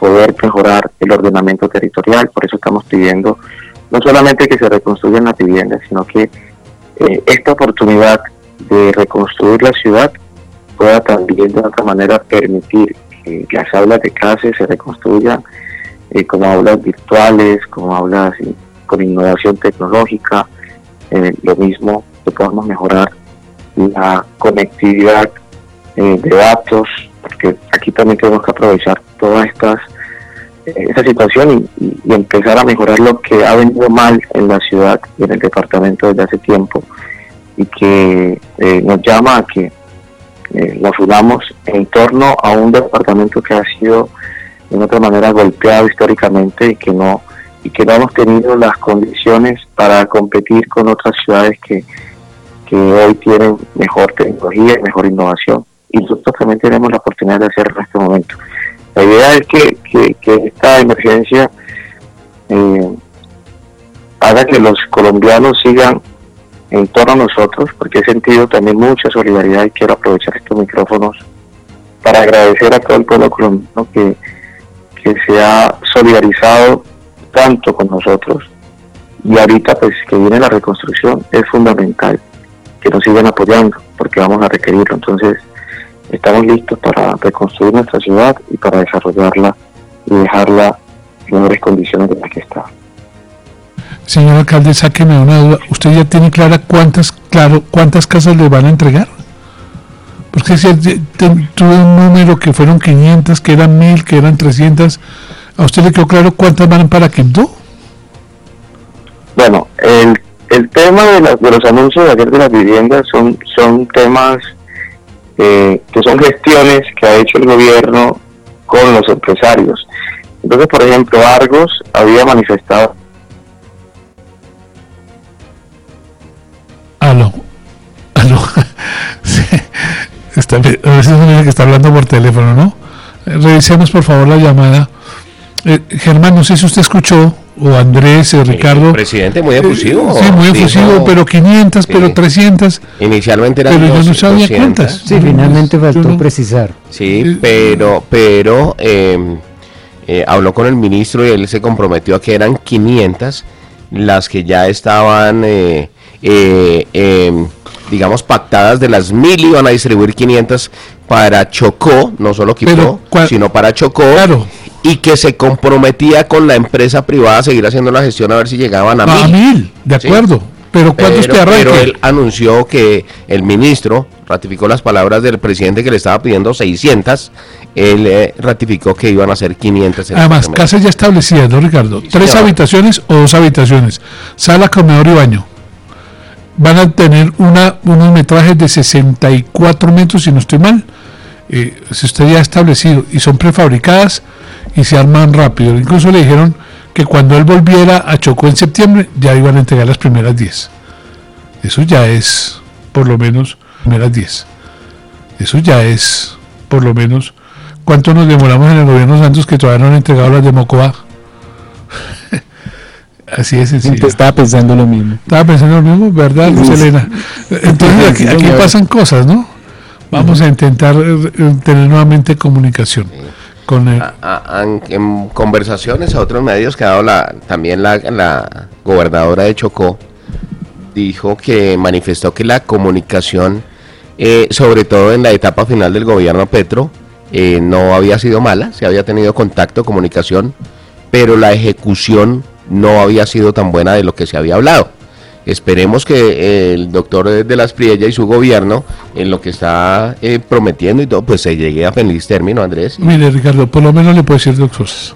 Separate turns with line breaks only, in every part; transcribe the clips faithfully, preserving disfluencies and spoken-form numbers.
poder mejorar el ordenamiento territorial. Por eso estamos pidiendo no solamente que se reconstruyan las viviendas, sino que eh, esta oportunidad de reconstruir la ciudad pueda también de otra manera permitir que las aulas de clase se reconstruyan eh, como aulas virtuales, como aulas eh, con innovación tecnológica, eh, lo mismo que podamos mejorar la conectividad eh, de datos, porque aquí también tenemos que aprovechar todas estas eh, esta situación y, y, y empezar a mejorar lo que ha venido mal en la ciudad y en el departamento desde hace tiempo y que eh, nos llama a que eh, nos unamos en torno a un departamento que ha sido de otra manera golpeado históricamente y que no y que no hemos tenido las condiciones para competir con otras ciudades que, que hoy tienen mejor tecnología y mejor innovación, y nosotros también tenemos la oportunidad de hacerlo en este momento. La idea es que, que, que esta emergencia eh, haga que los colombianos sigan en torno a nosotros, porque he sentido también mucha solidaridad y quiero aprovechar estos micrófonos para agradecer a todo el pueblo colombiano que, que se ha solidarizado tanto con nosotros, y ahorita pues que viene la reconstrucción es fundamental que nos sigan apoyando porque vamos a requerirlo. Entonces estamos listos para reconstruir nuestra ciudad y para desarrollarla y dejarla en mejores condiciones de las que está.
Señor alcalde, sáqueme una duda. ¿Usted ya tiene clara cuántas claro cuántas casas le van a entregar? Porque si tuve un número que fueron quinientas, que eran mil, que eran trescientas. ¿A usted le quedó claro cuántas van para Quibdó?
Bueno, el, el tema de, la, de los anuncios de ayer de las viviendas son, son temas eh, que son gestiones que ha hecho el gobierno con los empresarios. Entonces, por ejemplo, Argos había manifestado...
Aló, aló. Sí. Está, a veces uno dice que está hablando por teléfono, ¿no? Revisemos por favor la llamada. Eh, Germán, no sé si usted escuchó, o Andrés, eh, Ricardo.
El presidente muy efusivo.
Eh, sí, muy efusivo, dijo, pero quinientas, sí, pero trescientas.
Inicialmente eran
pero yo no sabía
doscientas.
Cuántas.
Sí, finalmente faltó no. precisar.
Sí, pero, pero eh, eh, habló con el ministro y él se comprometió a que eran quinientas las que ya estaban, eh, eh, eh, digamos, pactadas. De las mil iban a distribuir quinientas para Chocó, no solo Quibdó, sino para Chocó. Claro. Y que se comprometía con la empresa privada a seguir haciendo la gestión a ver si llegaban a, a mil.
A mil, de acuerdo. ¿Sí? Pero ¿cuántos te arrancan?
Pero él anunció que el ministro ratificó las palabras del presidente que le estaba pidiendo seiscientas. Él eh, ratificó que iban a ser quinientas.
Además, casas ya establecidas, ¿no, Ricardo? Sí, Tres señor. habitaciones o dos habitaciones. Sala, comedor y baño. Van a tener una unos metrajes de sesenta y cuatro metros, si no estoy mal. Eh, si usted ya ha establecido. Y son prefabricadas y se arman rápido. Incluso le dijeron que cuando él volviera a Chocó en septiembre ya iban a entregar las primeras diez. Eso ya es por lo menos primeras diez. Eso ya es por lo menos. ¿Cuánto nos demoramos en el gobierno Santos que todavía no han entregado las de Mocoa? Así es sencillo.
Estaba pensando lo mismo.
Estaba pensando lo mismo, ¿verdad, Luz Elena? Entonces aquí, aquí pasan cosas, ¿no? Vamos a intentar tener nuevamente comunicación. Con el...
a, a, en conversaciones a otros medios que ha dado la, también la, la gobernadora de Chocó, dijo que manifestó que la comunicación, eh, sobre todo en la etapa final del gobierno Petro, eh, no había sido mala, se había tenido contacto, comunicación, pero la ejecución no había sido tan buena de lo que se había hablado. Esperemos que eh, el doctor de las Priella y su gobierno, en lo que está eh, prometiendo y todo, pues se llegue a feliz término, Andrés.
Mire, Ricardo, por lo menos le puedo decir dos cosas.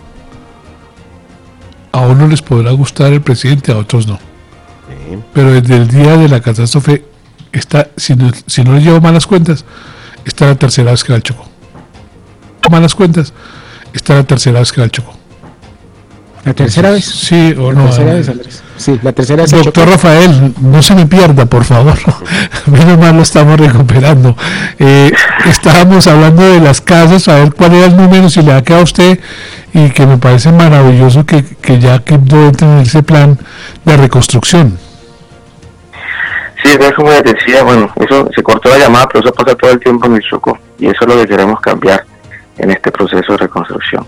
A unos les podrá gustar el presidente, a otros no. Sí. Pero desde el día de la catástrofe, está, si no, si no le llevo malas cuentas, está la tercera vez que va al Chocó. Malas cuentas, está la tercera vez que va al Chocó.
¿La tercera vez?
Sí, o
la
no.
Tercera vez, Andrés. Sí, la tercera vez.
Doctor Rafael, no se me pierda, por favor. Menos mal lo estamos recuperando. Eh, estábamos hablando de las casas, a ver cuál era el número, si le ha quedado a usted, y que me parece maravilloso que, que ya Quibdó entre en ese plan de reconstrucción.
Sí, es como les decía, bueno, eso se cortó la llamada, pero eso pasa todo el tiempo en el Chocó, y eso es lo que queremos cambiar en este proceso de reconstrucción.